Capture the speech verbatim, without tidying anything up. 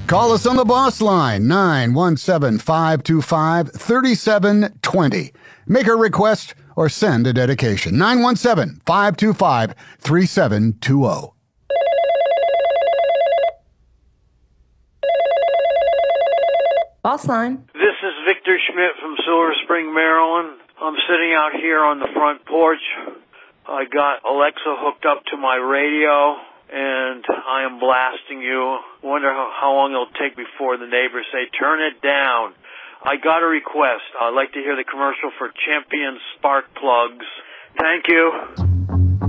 Call us on the boss line, nine one seven, five two five, three seven two zero. Make a request or send a dedication, nine one seven, five two five, three seven two zero. Boss line. This is Victor Schmidt from Silver Spring, Maryland. I'm sitting out here on the front porch. I got Alexa hooked up to my radio, and I am blasting you. Wonder how, how long it'll take before the neighbors say, turn it down. I got a request. I'd like to hear the commercial for Champion Spark Plugs. Thank you.